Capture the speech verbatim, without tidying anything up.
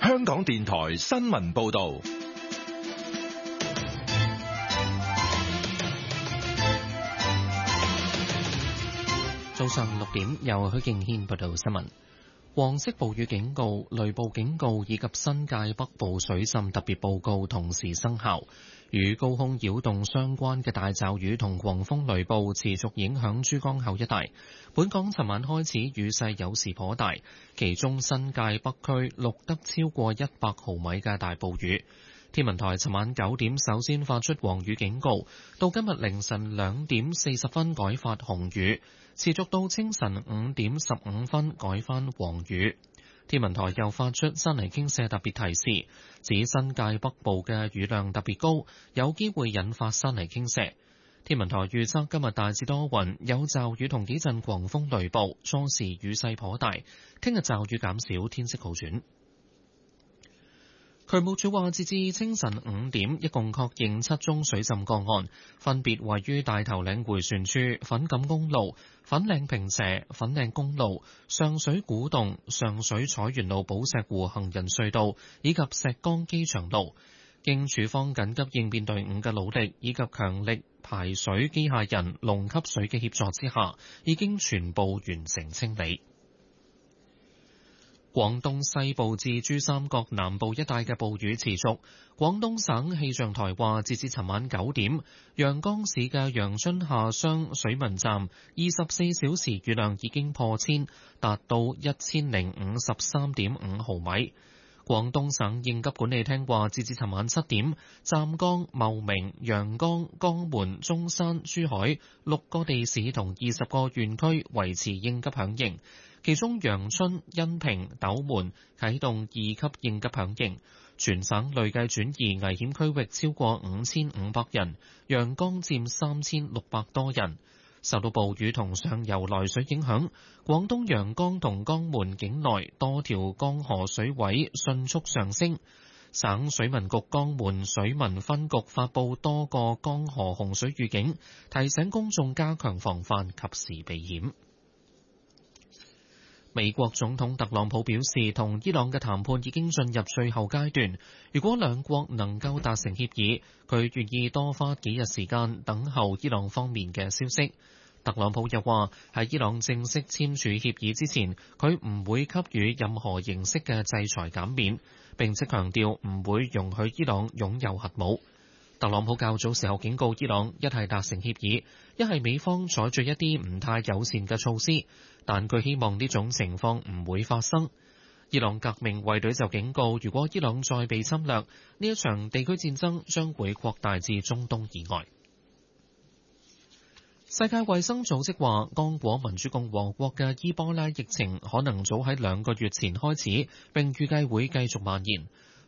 香港電台新聞報道。 早上六點，由許敬軒報道新聞。黃色暴雨警告、雷暴警告以及新界北部水浸特別報告同時生效。與高空擾動相關嘅大驟雨同狂風雷暴持續影響珠江口一帶。本港尋晚開始雨勢有時頗大，其中新界北區錄得超過一百毫米嘅大暴雨。天文台尋晚九點首先發出黃雨警告，到今日凌晨兩點四十分改發紅雨，持續到清晨五點十五分改返黃雨。天文台又發出山泥傾瀉特別提示，指新界北部嘅雨量特別高，有機會引發山泥傾瀉。天文台預測今日大致多雲，有驟雨同幾陣狂風雷暴，初時雨勢頗大。聽日驟雨減少，天色好轉。渠務署話，截至清晨五點，一共確認七宗水浸個案，分別位於大頭嶺迴旋處、粉錦公路、粉嶺坪輋、粉嶺公路、上水古洞、上水彩園路寶石湖行人隧道以及石崗機場路。經署方緊急應變隊伍嘅努力以及強力排水機械人龍吸水嘅協助之下，已經全部完成清理。廣東西部至珠三角南部一帶嘅暴雨持續。廣東省氣象台話，截至尋晚九點，陽江市嘅陽春下湘水文站二十四小時雨量已經破千，達到一千零五十三點五毫米。廣東省應急管理廳話，截至尋晚七點，湛江、茂名、陽江、江門、中山、珠海六個地市同二十個縣區維持應急響應。其中陽春、恩平、斗門啟動二級應急響應，全省累計轉移危險區域超過五千五百人，陽江佔三千六百多人。受到暴雨同上游來水影響，廣東陽江同江門境內多條江河水位迅速上升。省水文局江門水文分局發布多個江河洪水預警，提醒公眾加強防範，及時避險。美國總統特朗普表示，同伊朗嘅談判已經進入最後階段。如果兩國能夠達成協議，佢願意多花幾日時間等候伊朗方面嘅消息。特朗普又話，喺伊朗正式簽署協議之前，佢唔會給予任何形式嘅制裁減免，並且強調唔會容許伊朗擁有核武。特朗普較早時候警告伊朗，一係達成協議，一係美方採取一啲唔太友善嘅措施，但佢希望呢種情況唔會發生。伊朗革命衛隊就警告，如果伊朗再被侵略，呢一場地區戰爭將會擴大至中東以外。世界衛生組織話，剛果民主共和國嘅伊波拉疫情可能早喺兩個月前開始，並預計會繼續蔓延。